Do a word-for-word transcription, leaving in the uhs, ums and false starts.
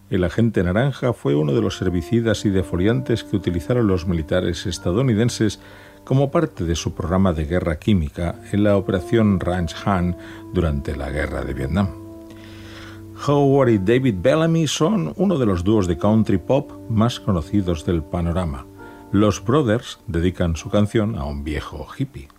El agente naranja fue uno de los herbicidas y defoliantes que utilizaron los militares estadounidenses como parte de su programa de guerra química en la Operación Ranch Hand durante la Guerra de Vietnam. Howard y David Bellamy son uno de los dúos de country pop más conocidos del panorama. Los Brothers dedican su canción a un viejo hippie.